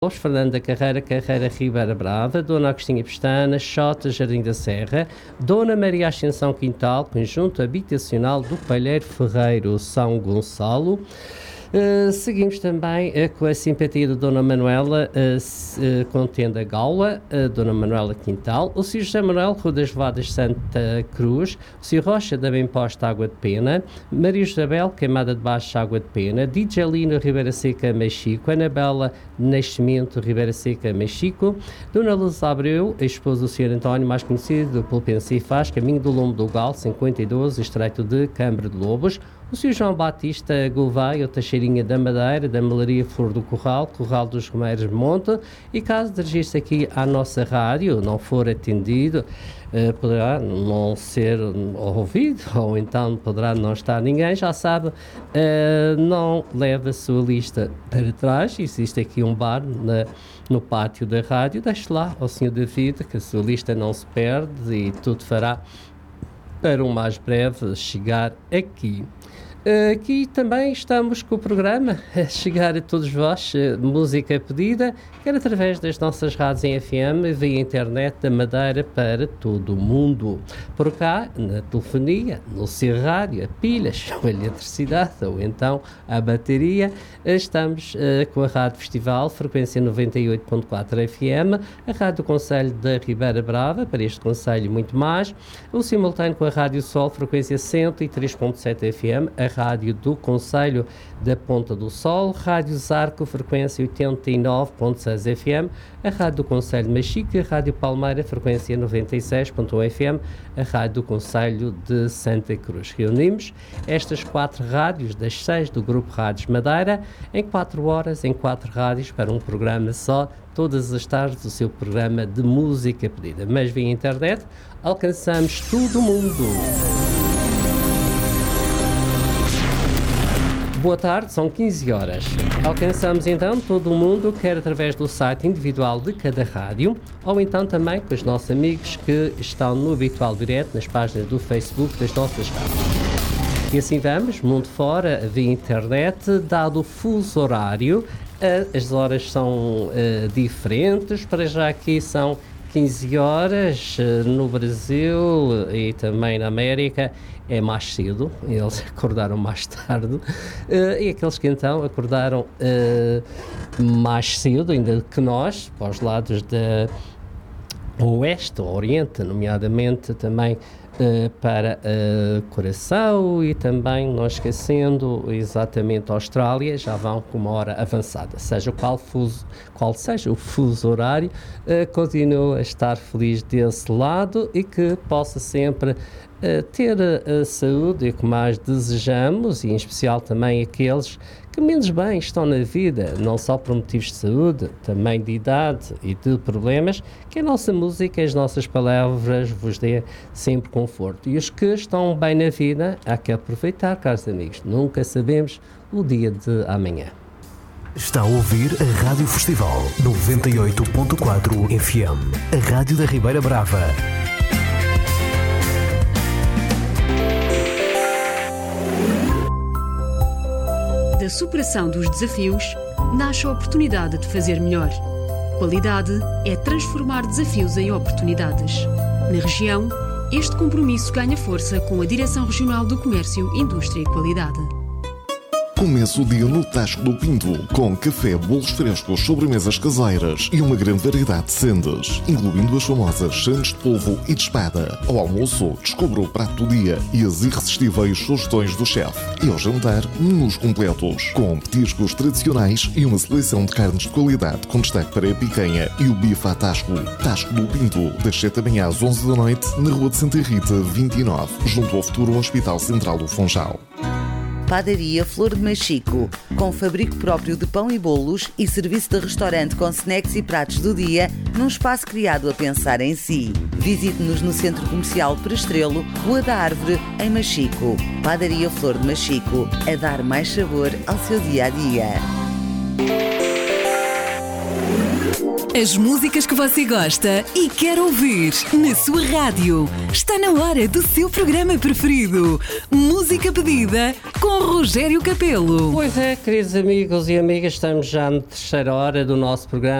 Fernanda Carreira Ribeira Brava, Dona Agostinha Pestana, Xota Jardim da Serra, Dona Maria Ascensão Quintal, Conjunto Habitacional do Palheiro Ferreiro, São Gonçalo. Seguimos também com a simpatia da Dona Manuela Contenda Gaula, Dona Manuela Quintal, o Sr. José Manuel Rua das Vadas Santa Cruz, o Sr. Rocha da Bemposta Água de Pena, Maria Isabel Queimada de Baixo Água de Pena, Djalino Ribeira Seca Mexico, Anabela Nascimento Ribeira Seca Mexico, Dona Luz Abreu, a esposa do Sr. António, mais conhecido pelo Pensa e Faz, Caminho do Lombo do Gal, 52, Estreito de Câmara de Lobos, o Sr. João Batista Gouveia, o Teixeirinha da Madeira, da Malaria Flor do Corral, Corral dos Romeiros Monte, e caso dirigir-se aqui à nossa rádio, não for atendido, poderá não ser ouvido, ou então poderá não estar ninguém, já sabe, não leve a sua lista para trás, existe aqui um bar no pátio da rádio, deixe lá ao Sr. David, que a sua lista não se perde e tudo fará para o mais breve chegar aqui. Aqui também estamos com o programa a chegar a todos vós, música pedida, quer através das nossas rádios em FM, via internet da Madeira para todo o mundo. Por cá, na telefonia, no seu rádio, a pilhas, a eletricidade ou então a bateria, estamos com a Rádio Festival, frequência 98.4 FM, a Rádio do Concelho da Ribeira Brava, para este concelho muito mais, o simultâneo com a Rádio Sol, frequência 103.7 FM, a Rádio do Concelho da Ponta do Sol, Rádio Zarco, frequência 89.6 FM, a Rádio do Concelho de Machique, a Rádio Palmeira, frequência 96.1 FM, a Rádio do Concelho de Santa Cruz. Reunimos estas 4 rádios das 6 do Grupo Rádios Madeira em 4 horas, em 4 rádios, para um programa só, todas as tardes, o seu programa de música pedida. Mas via internet alcançamos todo o mundo. Boa tarde, são 15 horas. Alcançamos então todo o mundo, quer através do site individual de cada rádio, ou então também com os nossos amigos que estão no habitual direto nas páginas do Facebook das nossas rádios. E assim vamos, mundo fora, via internet, dado o fuso horário, as horas são diferentes, para já aqui são 15 horas, no Brasil e também na América é mais cedo, eles acordaram mais tarde, e aqueles que então acordaram mais cedo ainda que nós, para os lados da Oeste, Oriente, nomeadamente também para Coração e também, não esquecendo, exatamente a Austrália, já vão com uma hora avançada. Seja qual seja o fuso horário, continuo a estar feliz desse lado e que possa sempre ter a saúde e o que mais desejamos, e em especial também aqueles que menos bem estão na vida, não só por motivos de saúde, também de idade e de problemas, que a nossa música e as nossas palavras vos dê sempre conforto. E os que estão bem na vida, há que aproveitar, caros amigos, nunca sabemos o dia de amanhã. Está a ouvir a Rádio Festival 98.4 FM, a Rádio da Ribeira Brava. Da superação dos desafios, nasce a oportunidade de fazer melhor. Qualidade é transformar desafios em oportunidades. Na região, este compromisso ganha força com a Direção Regional do Comércio, Indústria e Qualidade. Começa o dia no Tasco do Pinto, com café, bolos frescos, sobremesas caseiras e uma grande variedade de sendas, incluindo as famosas sandes de polvo e de espada. Ao almoço, descubra o prato do dia e as irresistíveis sugestões do chefe. E ao jantar, menus completos, com petiscos tradicionais e uma seleção de carnes de qualidade, com destaque para a picanha e o bife à Tasco. Tasco do Pinto, das 7 da manhã às 11 da noite, na Rua de Santa Rita, 29, junto ao futuro Hospital Central do Funchal. Padaria Flor de Machico, com fabrico próprio de pão e bolos e serviço de restaurante com snacks e pratos do dia, num espaço criado a pensar em si. Visite-nos no Centro Comercial Prestrelo, Rua da Árvore, em Machico. Padaria Flor de Machico, a dar mais sabor ao seu dia-a-dia. As músicas que você gosta e quer ouvir na sua rádio. Está na hora do seu programa preferido. Música Pedida com Rogério Capelo. Pois é, queridos amigos e amigas, estamos já na terceira hora do nosso programa.